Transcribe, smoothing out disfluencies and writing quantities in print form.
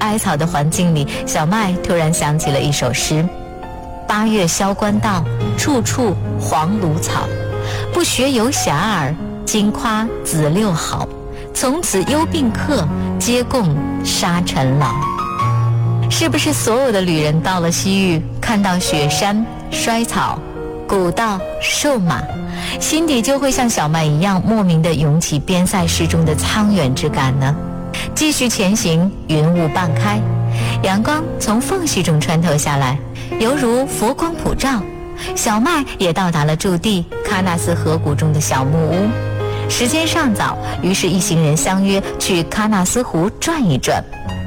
哀草的环境里，小麦突然想起了一首诗：八月萧关道，处处黄芦草。不学游侠儿，今夸子六好。从此幽并客，皆共沙尘劳。是不是所有的旅人到了西域，看到雪山、衰草、古道、瘦马，心底就会像小麦一样莫名地涌起边塞诗中的苍远之感呢？继续前行，云雾半开，阳光从缝隙中穿透下来，犹如佛光普照。小麦也到达了驻地喀纳斯河谷中的小木屋。时间尚早，于是一行人相约去喀纳斯湖转一转。